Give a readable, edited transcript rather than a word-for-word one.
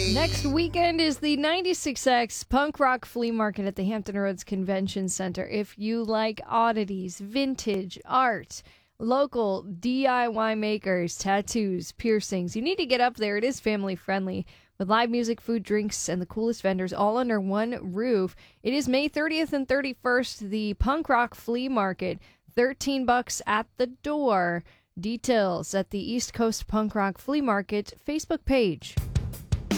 Next weekend is the 96X Punk Rock Flea Market at the Hampton Roads Convention Center. If you like oddities, vintage, art, local DIY makers, tattoos, piercings, you need to get up there. It is family friendly with live music, food, drinks, and the coolest vendors all under one roof. It is May 30th and 31st, the Punk Rock Flea Market, $13 at the door. Details at the East Coast Punk Rock Flea Market Facebook page.